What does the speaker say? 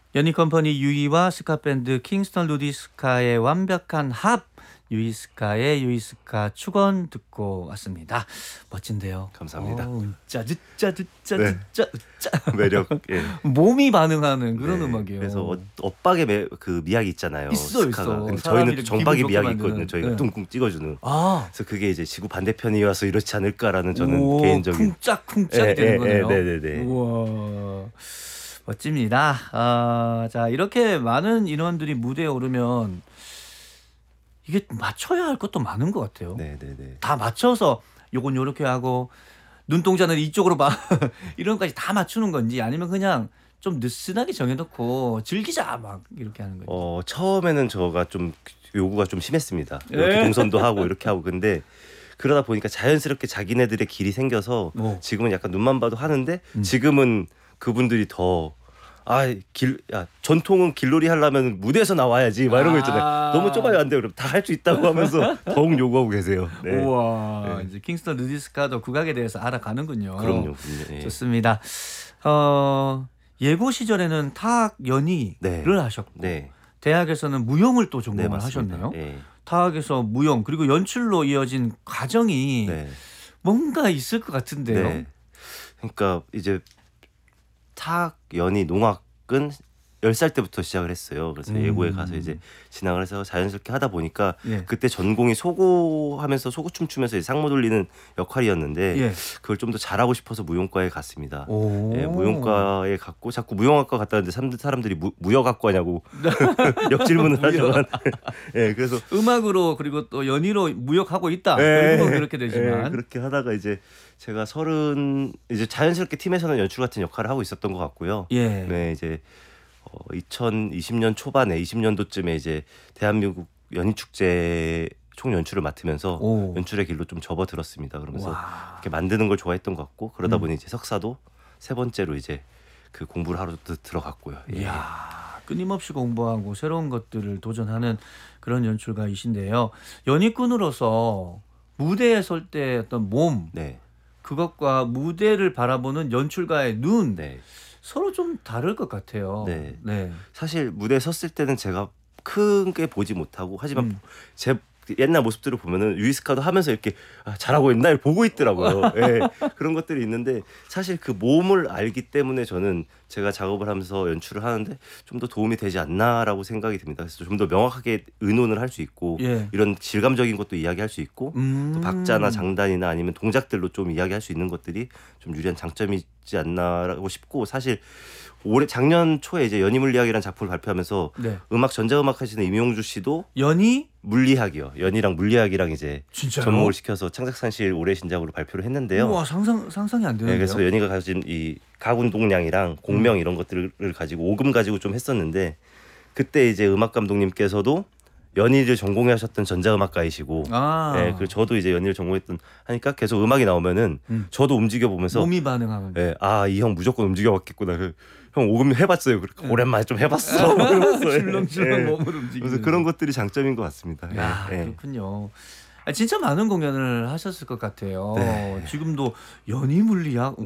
연희컴퍼니 유이와 스카밴드 킹스턴 루디스카의 완벽한 합, 유이스카의 유이스카 축원 듣고 왔습니다. 멋진데요. 감사합니다. 으짜 듣짜 듣짜 네. 듣짜 으짜 매력. 예. 몸이 반응하는 그런 네. 음악이에요. 그래서 엇박의 그 미학이 있잖아요. 있어, 스카가. 있어. 근데 사람이 저희는 또 이렇게 정박의 기분 좋게 미학이 있거든요. 만드는. 저희가 네. 뚱뚱 찍어주는. 아, 그래서 그게 이제 지구 반대편이 와서 이렇지 않을까라는 저는 오, 개인적인. 쿵짝쿵짝이 예, 되는 예, 거네요. 네네네. 우와, 멋집니다. 자, 이렇게 많은 인원들이 무대에 오르면 이게 맞춰야 할 것도 많은 것 같아요. 네네네. 다 맞춰서 요건 요렇게 하고 눈동자는 이쪽으로 봐 이런 것까지 다 맞추는 건지 아니면 그냥 좀 느슨하게 정해놓고 즐기자 막 이렇게 하는 건지. 처음에는 저가 좀 요구가 좀 심했습니다. 이렇게 예. 동선도 하고 이렇게 하고 근데 그러다 보니까 자연스럽게 자기네들의 길이 생겨서 오. 지금은 약간 눈만 봐도 하는데 음. 지금은 그분들이 더 전통은 길놀이 하려면 무대에서 나와야지 막 이런 거 있잖아요. 너무 좁아요 안 돼요. 그럼 다 할 수 있다고 하면서 더욱 요구하고 계세요. 네. 우와, 네. 이제 킹스턴 루디스카도 국악에 대해서 알아가는군요. 그럼요. 예. 좋습니다. 예고 시절에는 타악 연희를 네. 하셨고 네. 대학에서는 무용을 또 네, 전공을 맞습니다. 하셨네요. 예. 타악에서 무용 그리고 연출로 이어진 과정이 네. 뭔가 있을 것 같은데요. 네. 그러니까 이제 타악, 연희, 농악은 10살 때부터 시작을 했어요. 그래서 예고에 가서 이제 진학을 해서 자연스럽게 하다 보니까 예. 그때 전공이 소고하면서 소고춤 추면서 이제 상모 돌리는 역할이었는데 예. 그걸 좀 더 잘하고 싶어서 무용과에 갔습니다. 오. 예, 무용과에 갔고 자꾸 무용학과 갔다는데 사람들이 무역학과냐고 역질문을 하지만 예, 그래서 음악으로 그리고 또 연희로 무역하고 있다. 예, 결국은 그렇게 되지만 예, 그렇게 하다가 이제 제가 이제 자연스럽게 팀에서는 연출 같은 역할을 하고 있었던 것 같고요. 예. 네, 이제 2020년 초반에 20년도쯤에 이제 대한민국 연희축제 총 연출을 맡으면서 오. 연출의 길로 좀 접어들었습니다. 그러면서 와. 이렇게 만드는 걸 좋아했던 것 같고 그러다 보니 이제 석사도 세 번째로 이제 그 공부를 하러 들어갔고요. 예. 이야, 끊임없이 공부하고 새로운 것들을 도전하는 그런 연출가이신데요. 연희꾼으로서 무대에 설 때 어떤 몸 네, 그것과 무대를 바라보는 연출가의 눈 네. 서로 좀 다를 것 같아요. 네. 네. 사실 무대에 섰을 때는 제가 크게 보지 못하고 하지만 제 옛날 모습들을 보면은 유이스카도 하면서 이렇게 잘하고 있나 보고 있더라고요. 예, 그런 것들이 있는데 사실 그 몸을 알기 때문에 저는 제가 작업을 하면서 연출을 하는데 좀 더 도움이 되지 않나라고 생각이 듭니다. 그래서 좀 더 명확하게 의논을 할 수 있고 예. 이런 질감적인 것도 이야기할 수 있고 또 박자나 장단이나 아니면 동작들로 좀 이야기할 수 있는 것들이 좀 유리한 장점이지 않나라고 싶고 사실 작년 초에 이제 연희물리학이라는 작품을 발표하면서 네. 전자음악 하시는 임용주 씨도 연희 물리학이요. 연희랑 물리학이랑 이제 진짜요? 접목을 시켜서 창작산실 올해 신작으로 발표를 했는데요. 우와, 상상이 안 되는데요. 네, 그래서 연희가 가진 이 가군동량이랑 공명 이런 것들을 가지고 오금 가지고 좀 했었는데 그때 이제 음악 감독님께서도 연희를 전공하셨던 전자음악가이시고, 예, 그리고 저도 이제 연희를 전공했던 하니까 계속 음악이 나오면은 저도 움직여 보면서 몸이 반응하면 예, 이 형 무조건 움직여봤겠구나. 형 오금 해봤어요. 오랜만에 좀 해봤어. 그러면서, 줄렁줄렁 예. 몸을 움직이는. 그래서 그런 것들이 장점인 것 같습니다. 야, 예. 그렇군요. 진짜 많은 공연을 하셨을 것 같아요. 네. 지금도 연희 물리학